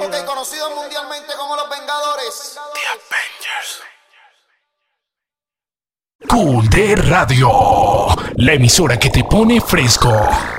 Ok, conocidos mundialmente como los Vengadores. The Avengers. Cool de Radio, la emisora que te pone fresco.